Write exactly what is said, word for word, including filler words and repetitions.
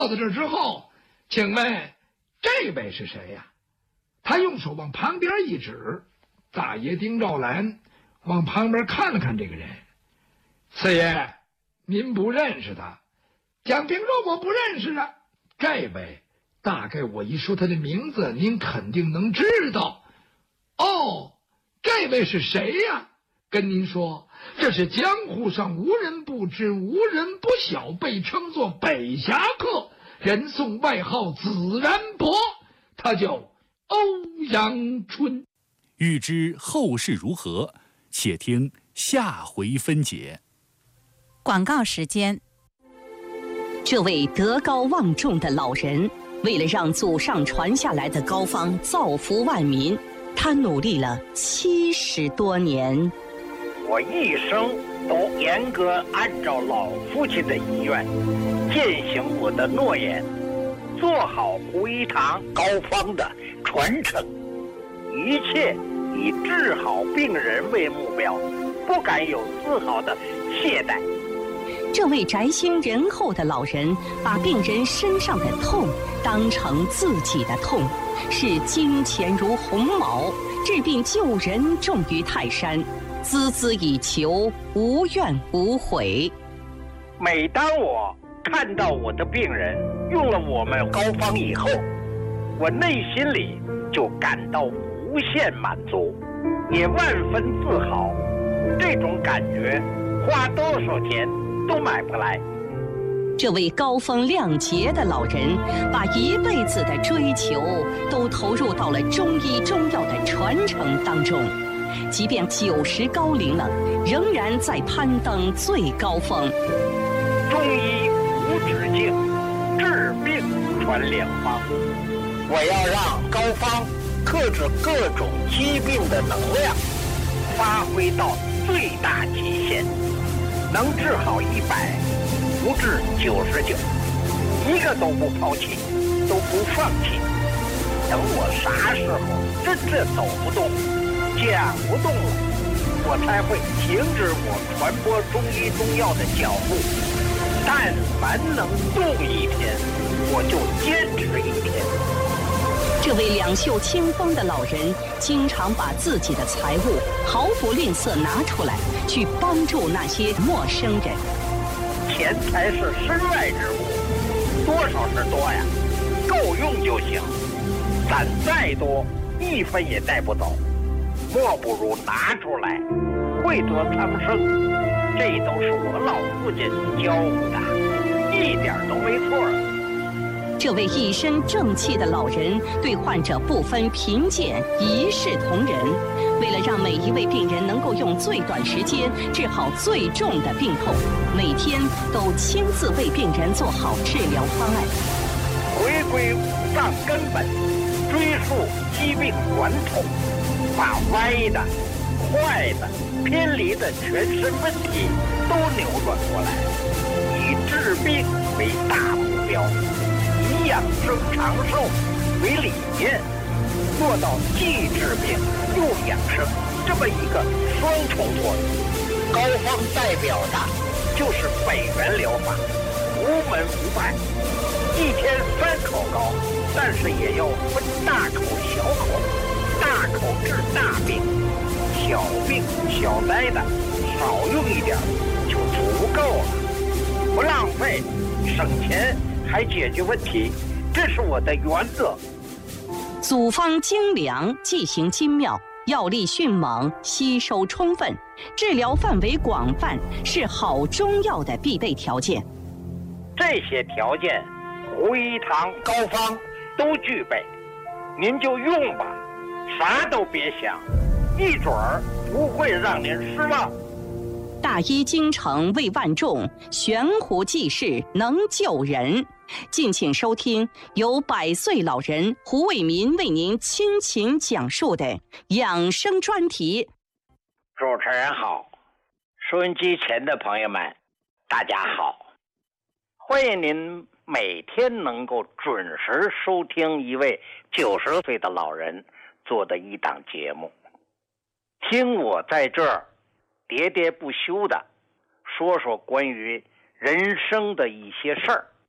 到这之后，请问这位是谁呀？他用手往旁边一指，大爷丁兆兰往旁边看了看这个人。四爷，您不认识他？蒋平说我不认识啊。这位大概我一说他的名字，您肯定能知道。哦，这位是谁呀？跟您说，这是江湖上无人不知无人不晓，被称作北侠客，人送外号紫然婆，他叫欧阳春。 欲知后事如何，且听下回分解。 广告时间。 这位德高望重的老人，为了让祖上传下来的膏方造福万民，他努力了七十多年。 我一生都严格按照老父亲的遗愿，践行我的诺言，做好胡一堂膏方的传承，一切以治好病人为目标，不敢有丝毫的懈怠。 这位宅心仁厚的老人，把病人身上的痛当成自己的痛，视金钱如鸿毛，治病救人重于泰山，孜孜以求，无怨无悔。 每当我看到我的病人用了我们膏方以后，我内心里就感到无限满足，也万分自豪。这种感觉花多少钱都买不来。 这位高风亮节的老人，把一辈子的追求都投入到了中医中药的传承当中，即便九十高龄了，仍然在攀登最高峰。 中医无止境，治病传良方。我要让膏方克制各种疾病的能量发挥到最大极限，能治好一百，不治九十九，一个都不抛弃，都不放弃。等我啥时候真正走不动、讲不动了，我才会停止我传播中医中药的脚步。但凡能动一天，我就坚持一天。 这位两袖清风的老人，经常把自己的财物毫不吝啬拿出来，去帮助那些陌生人。 钱财是身外之物，多少是多呀，够用就行。攒再多，一分也带不走，莫不如拿出来，惠泽苍生。这都是我老父亲教我的，一点都没错。 这位一身正气的老人，对患者不分贫贱，一视同仁。为了让每一位病人能够用最短时间治好最重的病痛，每天都亲自为病人做好治疗方案。 回归五脏根本，追溯疾病源头，把歪的、坏的、偏离的全身问题都扭转过来，以治病为大目标，以养生长寿为理念，做到既治病又养生这么一个双重作用。膏方代表的就是北元疗法，无门无派，一天三口膏，但是也要分大口小口，大口治大病，小病小灾的少用一点就足够了，不浪费，省钱还解决问题，这是我的原则。 组方精良，剂型精妙，药力迅猛，吸收充分，治疗范围广泛，是好中药的必备条件。 这些条件，胡一堂膏方都具备，您就用吧，啥都别想，一准儿不会让您失望。 大医精诚为万众，悬壶济世能救人。敬请收听由百岁老人胡伟民为您倾情讲述的养生专题。 主持人好，收音机前的朋友们大家好，欢迎您每天能够准时收听一位九十岁的老人做的一档节目，听我在这儿喋喋不休的说说关于人生的一些事儿。